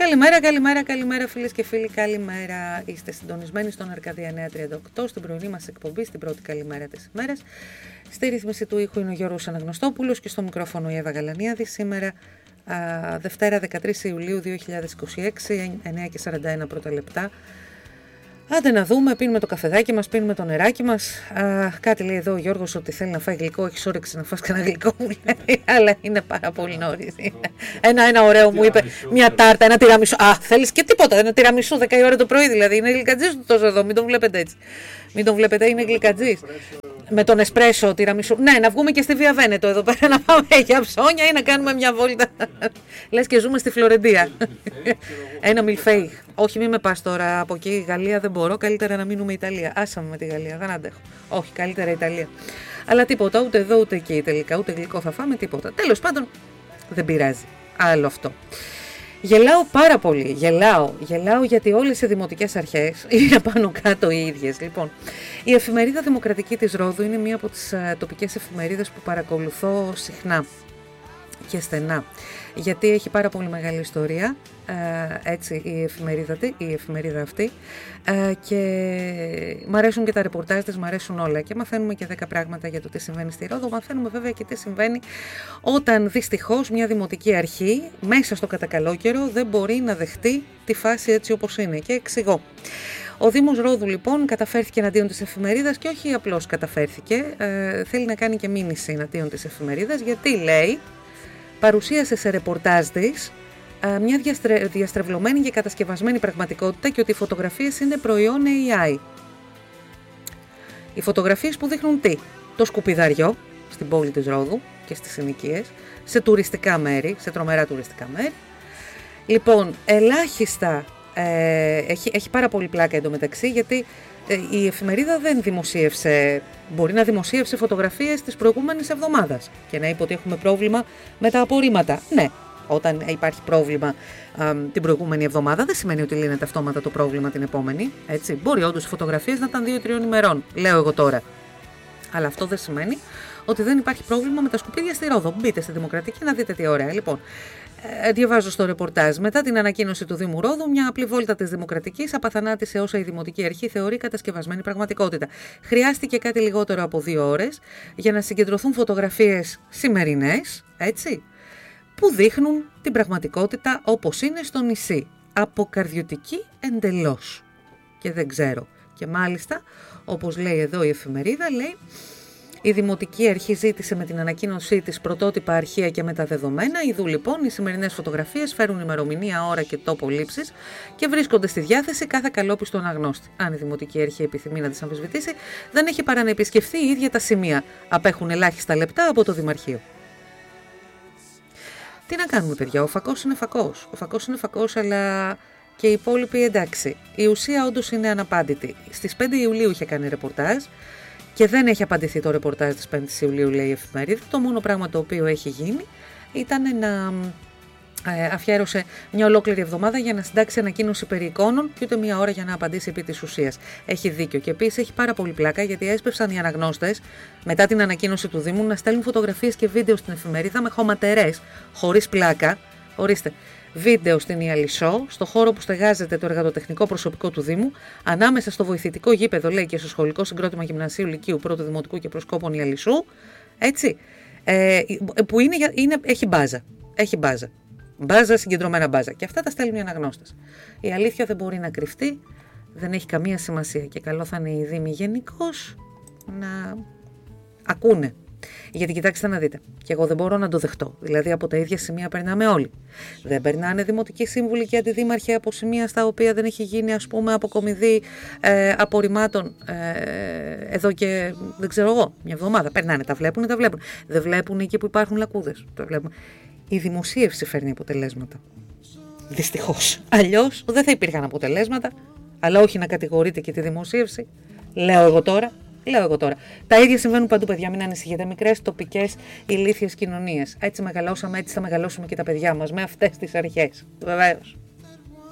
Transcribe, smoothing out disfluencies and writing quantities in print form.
Καλημέρα φίλες και φίλοι, καλημέρα. Είστε συντονισμένοι στον Αρκαδία 938, στην πρωινή μας εκπομπή, στην πρώτη καλημέρα της ημέρας. Στη ρύθμιση του ήχου είναι ο Γιώργος Αναγνωστόπουλος και στο μικρόφωνο η Εύα Γαλανίαδη. Σήμερα Δευτέρα 13 Ιουλίου 2026, 9:41 πρώτα λεπτά. Άντε να δούμε, πίνουμε το καφεδάκι μας, πίνουμε το νεράκι μας. Κάτι λέει εδώ ο Γιώργος ότι θέλει να φάει γλυκό, έχεις όρεξη να φας κανένα γλυκό, μου λέει, αλλά είναι πάρα πολύ νωρίς. Ένα ωραίο μου είπε, μια τάρτα, ένα τυραμισού. Θέλεις και τίποτα, ένα τυραμισού 10 η ώρα το πρωί δηλαδή, είναι γλυκατζής του τόσο εδώ, μην τον βλέπετε έτσι. Μην τον βλέπετε, είναι γλυκατζής. Με τον εσπρέσο τυραμισού. Ναι, να βγούμε και στη Βία Βένετο εδώ πέρα να πάμε για ψώνια ή να κάνουμε μια βόλτα. Λες και ζούμε στη Φλωρεντία. Ένα μιλφέι. Όχι, μην με πας τώρα από εκεί. Γαλλία δεν μπορώ. Καλύτερα να μείνουμε Ιταλία. Άσαμε με τη Γαλλία. Δεν αντέχω. Όχι, καλύτερα Ιταλία. Αλλά τίποτα, ούτε εδώ ούτε εκεί τελικά. Ούτε γλυκό θα φάμε, τίποτα. Τέλος πάντων, δεν πειράζει. Άλλο αυτό. Γελάω πάρα πολύ. Γελάω γιατί όλες οι δημοτικές αρχές είναι πάνω κάτω οι ίδιες. Λοιπόν, η εφημερίδα Δημοκρατική της Ρόδου είναι μία από τις τοπικές εφημερίδες που παρακολουθώ συχνά και στενά. Γιατί έχει πάρα πολύ μεγάλη ιστορία, έτσι η εφημερίδα αυτή, και μ' αρέσουν και τα ρεπορτάζ της, μ' αρέσουν όλα και μαθαίνουμε και 10 πράγματα για το τι συμβαίνει στη Ρόδο. Μαθαίνουμε βέβαια και τι συμβαίνει όταν δυστυχώς μια δημοτική αρχή μέσα στο κατακαλόκαιρο δεν μπορεί να δεχτεί τη φάση έτσι όπως είναι, και εξηγώ. Ο Δήμος Ρόδου λοιπόν καταφέρθηκε εναντίον της εφημερίδας και όχι απλώς καταφέρθηκε, θέλει να κάνει και μήνυση εναντίον της εφημερίδας, γιατί λέει, παρουσίασε σε ρεπορτάζ της μια διαστρεβλωμένη και κατασκευασμένη πραγματικότητα και ότι οι φωτογραφίες είναι προϊόν AI. Οι φωτογραφίες που δείχνουν τι? Το σκουπιδαριό στην πόλη της Ρόδου και στις συνοικίες, σε τουριστικά μέρη, σε τρομερά τουριστικά μέρη. Λοιπόν, ελάχιστα, έχει πάρα πολύ πλάκα εντωμεταξύ, γιατί η εφημερίδα δεν δημοσίευσε, μπορεί να δημοσίευσε φωτογραφίες της προηγούμενης εβδομάδας και να είπε ότι έχουμε πρόβλημα με τα απορρίμματα. Ναι, όταν υπάρχει πρόβλημα την προηγούμενη εβδομάδα δεν σημαίνει ότι λύνεται αυτόματα το πρόβλημα την επόμενη. Έτσι. Μπορεί όντως οι φωτογραφίες να ήταν 2-3 ημερών, λέω εγώ τώρα. Αλλά αυτό δεν σημαίνει ότι δεν υπάρχει πρόβλημα με τα σκουπίδια στη Ρόδο. Μπείτε στη Δημοκρατική να δείτε τι ωραία. Λοιπόν, διαβάζω στο ρεπορτάζ. Μετά την ανακοίνωση του Δήμου Ρόδου, μια απλή βόλτα της Δημοκρατικής απαθανάτησε όσα η Δημοτική Αρχή θεωρεί κατασκευασμένη πραγματικότητα. Χρειάστηκε κάτι λιγότερο από 2 ώρες για να συγκεντρωθούν φωτογραφίες σημερινές, έτσι, που δείχνουν την πραγματικότητα όπως είναι στο νησί. Αποκαρδιωτική εντελώς. Και δεν ξέρω. Και μάλιστα, όπως λέει εδώ η εφημερίδα, λέει, η Δημοτική Αρχή ζήτησε με την ανακοίνωσή της πρωτότυπα αρχεία και μεταδεδομένα. Ιδού λοιπόν οι σημερινές φωτογραφίες φέρουν ημερομηνία, ώρα και τόπο λήψης και βρίσκονται στη διάθεση κάθε καλόπιστου αναγνώστη. Αν η Δημοτική Αρχή επιθυμεί να τις αμφισβητήσει, δεν έχει παρά να επισκεφθεί η ίδια τα σημεία. Απέχουν ελάχιστα λεπτά από το Δημαρχείο. Τι να κάνουμε, παιδιά, ο φακός είναι φακός. Ο φακός είναι φακός, αλλά και οι υπόλοιποι εντάξει. Η ουσία όντως είναι αναπάντητη. Στις 5 Ιουλίου είχε κάνει ρεπορτάζ και δεν έχει απαντηθεί το ρεπορτάζ της 5ης Ιουλίου, λέει η εφημερίδα. Το μόνο πράγμα το οποίο έχει γίνει ήταν να αφιέρωσε μια ολόκληρη εβδομάδα για να συντάξει ανακοίνωση περί εικόνων και ούτε μια ώρα για να απαντήσει επί της ουσίας. Έχει δίκιο και επίσης έχει πάρα πολύ πλάκα, γιατί έσπευσαν οι αναγνώστες μετά την ανακοίνωση του Δήμου να στέλνουν φωτογραφίες και βίντεο στην εφημερίδα με χωματερές, χωρίς πλάκα. Ορίστε. Βίντεο στην Ιαλισσό, στο χώρο που στεγάζεται το εργατοτεχνικό προσωπικό του Δήμου, ανάμεσα στο βοηθητικό γήπεδο, λέει, και στο σχολικό συγκρότημα γυμνασίου Λυκείου Πρώτου Δημοτικού και Προσκόπων Ιαλισσού, έτσι, που έχει μπάζα. Έχει μπάζα. Μπάζα, συγκεντρωμένα μπάζα. Και αυτά τα στέλνουν οι αναγνώστες. Η αλήθεια δεν μπορεί να κρυφτεί, δεν έχει καμία σημασία. Και καλό θα είναι οι Δήμοι γενικώς να ακούνε. Γιατί κοιτάξτε να δείτε, και εγώ δεν μπορώ να το δεχτώ. Δηλαδή από τα ίδια σημεία περνάμε όλοι. Δεν περνάνε δημοτικοί σύμβουλοι και αντιδήμαρχοι από σημεία στα οποία δεν έχει γίνει, ας πούμε, αποκομιδή απορριμμάτων εδώ και δεν ξέρω εγώ, μια εβδομάδα. Περνάνε, τα βλέπουν. Δεν βλέπουν εκεί που υπάρχουν λακκούδες. Το βλέπουν. Η δημοσίευση φέρνει αποτελέσματα. Δυστυχώς. Αλλιώς δεν θα υπήρχαν αποτελέσματα, αλλά όχι να κατηγορείτε και τη δημοσίευση. Λέω εγώ τώρα. Τα ίδια συμβαίνουν παντού, παιδιά, μην ανησυχείτε. Μικρές τοπικές ηλίθιες κοινωνίες. Έτσι μεγαλώσαμε, έτσι θα μεγαλώσουμε και τα παιδιά μας, με αυτές τις αρχές. Βεβαίως.